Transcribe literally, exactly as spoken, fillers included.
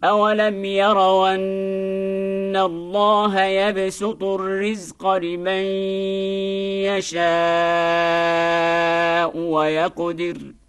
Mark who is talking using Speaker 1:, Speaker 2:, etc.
Speaker 1: أولم يروا أن الله يبسط الرزق لمن يشاء ويقدر